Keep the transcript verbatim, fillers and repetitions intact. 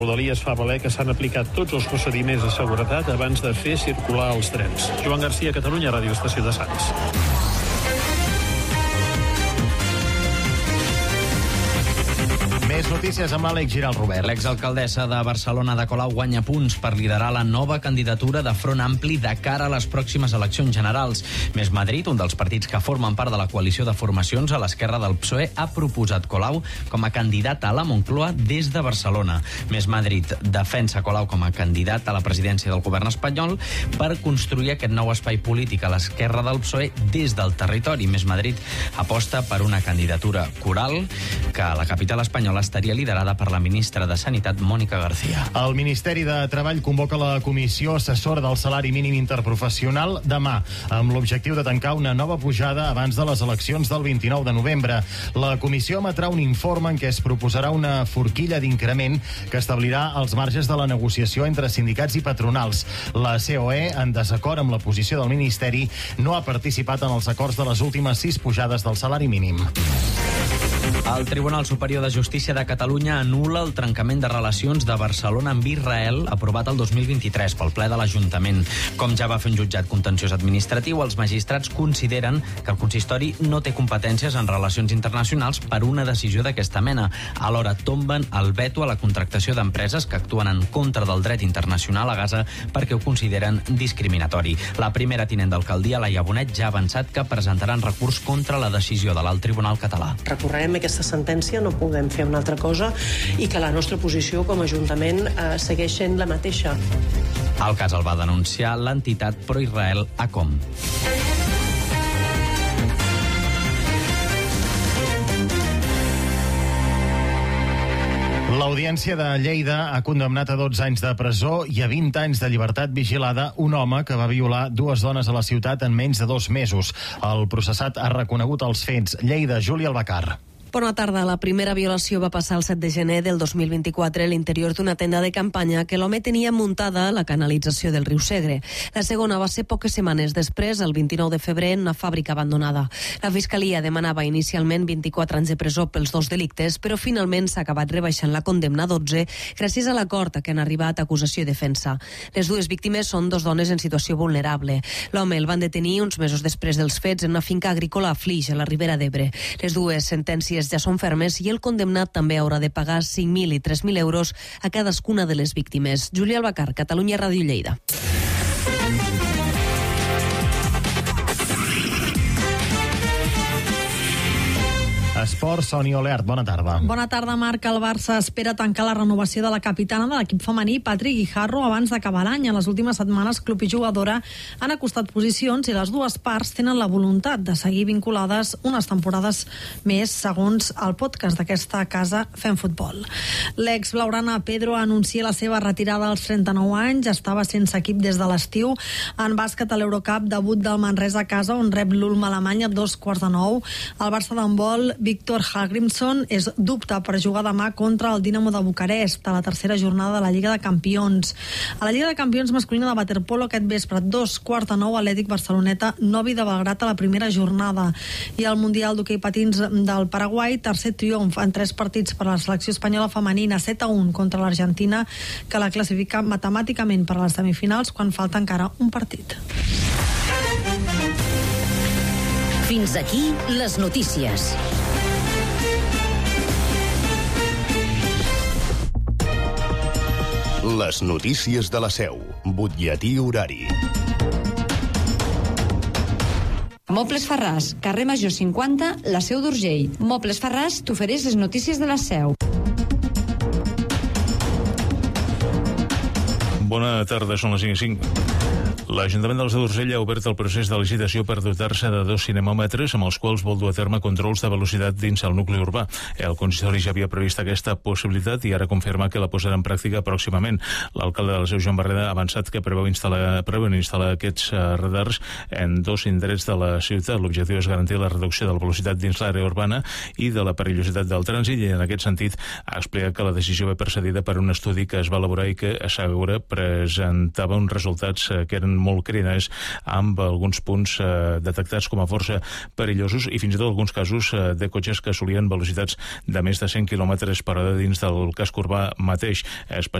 Rodalies fa valer que s'han aplicat tots els procediments de seguretat abans de fer circular els trens. Joan Garcia, Catalunya, Ràdio Estació de Sants. Més notícies amb l'Àlex Giral Robert. L'exalcaldessa de Barcelona de Colau guanya punts per liderar la nova candidatura de Front Ampli de cara a les pròximes eleccions generals. Més Madrid, un dels partits que formen part de la coalició de formacions a l'esquerra del P S O E, ha proposat Colau com a candidat a la Moncloa des de Barcelona. Més Madrid defensa Colau com a candidat a la presidència del govern espanyol per construir aquest nou espai polític a l'esquerra del P S O E des del territori. Més Madrid aposta per una candidatura coral que a la capital espanyola estaria liderada per la ministra de Sanitat, Mònica García. El Ministeri de Treball convoca la Comissió Assessora del Salari Mínim Interprofessional demà, amb l'objectiu de tancar una nova pujada abans de les eleccions del vint-i-nou de novembre. La comissió emetrà un informe en què es proposarà una forquilla d'increment que establirà els marges de la negociació entre sindicats i patronals. La C O E, en desacord amb la posició del Ministeri, no ha participat en els acords de les últimes sis pujades del salari mínim. El Tribunal Superior de Justícia de Catalunya anul·la el trencament de relacions de Barcelona amb Israel aprovat el dos mil vint-i-tres pel ple de l'Ajuntament. Com ja va fer un jutjat contenciós administratiu, els magistrats consideren que el consistori no té competències en relacions internacionals per una decisió d'aquesta mena. Alhora tomben el veto a la contractació d'empreses que actuen en contra del dret internacional a Gaza perquè ho consideren discriminatori. La primera tinent d'alcaldia, Laia Bonet, ja ha avançat que presentaran recurs contra la decisió de l'alt tribunal català. Recorrerem aquesta sentència, no podem fer una altra cosa i que la nostra posició com a Ajuntament eh, segueix sent la mateixa. El cas el va denunciar l'entitat pro-Israel ACOM. L'Audiència de Lleida ha condemnat a dotze anys de presó i a vint anys de llibertat vigilada un home que va violar dues dones a la ciutat en menys de dos mesos. El processat ha reconegut els fets. Lleida, Júlia Albacar. Bona tarda. La primera violació va passar el set de gener del dos mil vint-i-quatre a l'interior d'una tenda de campanya que l'home tenia muntada a la canalització del riu Segre. La segona va ser poques setmanes després, el vint-i-nou de febrer, en una fàbrica abandonada. La Fiscalia demanava inicialment vint-i-quatre anys de presó pels dos delictes, però finalment s'ha acabat rebaixant la condemna a dotze gràcies a l'acord a què han arribat acusació i defensa. Les dues víctimes són dos dones en situació vulnerable. L'home el van detenir uns mesos després dels fets en una finca agrícola a Flix, a la Ribera d'Ebre. Les dues sentències ja són fermes i el condemnat també haurà de pagar cinc mil i tres mil euros a cadascuna de les víctimes. Júlia Albacar, Catalunya Ràdio Lleida. Esports, Sònia Oleart, bona tarda. Bona tarda, Marc. El Barça espera tancar la renovació de la capitana de l'equip femení, Patri Guijarro, abans d'acabar l'any. En les últimes setmanes, club i jugadora han acostat posicions i les dues parts tenen la voluntat de seguir vinculades unes temporades més, segons el podcast d'aquesta casa Fem Futbol. L'ex blaugrana Pedro anuncia la seva retirada als trenta-nou anys. Estava sense equip des de l'estiu. En bàsquet, a l'Eurocup, debut del Manresa a casa, on rep l'Ulm Alemanya a dos quarts de nou. El Barça d'handbol, Víctor Hallgrímsson és dubte per jugar demà contra el Dinamo de Bucarest a la tercera jornada de la Lliga de Campions. A la Lliga de Campions masculina de waterpolo aquest vespre, dos quarts de nou, Atlètic Barceloneta, Novi de Belgrat a la primera jornada. I al Mundial d'Hoquei Patins del Paraguai, tercer triomf en tres partits per a la selecció espanyola femenina, set a un contra l'Argentina, que la classifica matemàticament per a les semifinals quan falta encara un partit. Fins aquí les notícies. Les notícies de la Seu. Butlletí horari. Mobles Farràs, carrer Major cinquanta, la Seu d'Urgell. Mobles Farràs t'ofereix les notícies de la Seu. Bona tarda, són les cinc i cinc. L'Ajuntament de la Seu d'Urgell ha obert el procés de licitació per dotar-se de dos cinemòmetres amb els quals vol dur a terme controls de velocitat dins el nucli urbà. El consistori ja havia previst aquesta possibilitat i ara confirma que la posarà en pràctica pròximament. L'alcalde de la Seu, Joan Barreda, ha avançat que preveu instal·lar, preveu instal·lar aquests uh, radars en dos indrets de la ciutat. L'objectiu és garantir la reducció de la velocitat dins l'àrea urbana i de la perillositat del trànsit, i en aquest sentit ha explicat que la decisió ve precedida per un estudi que es va elaborar i que assegura presentava uns resultats uh, que eren molt cridaners, amb alguns punts eh, detectats com a força perillosos i fins i tot alguns casos eh, de cotxes que assolien velocitats de més de cent quilòmetres per hora dins del casc urbà mateix, especialment